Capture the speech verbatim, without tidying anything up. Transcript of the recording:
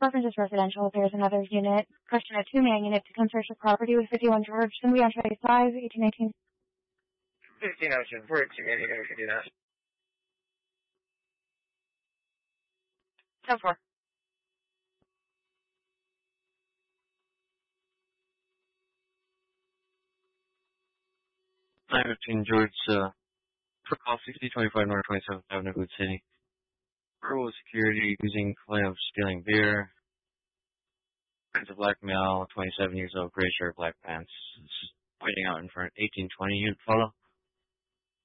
References residential affairs and others unit. Question a two-man unit to come search the property with fifty-one George, Assembly on five, eighteen nineteen. fifteen Ocean, four eight two, man, you can do that. ten four. nine fifteen George, uh, for call sixty twenty-five North twenty-seventh Avenue, Hood City. Verbal security using claim of stealing beer. It's a black male, twenty-seven years old, gray shirt, black pants. Waiting out in front, eighteen twenty, unit follow.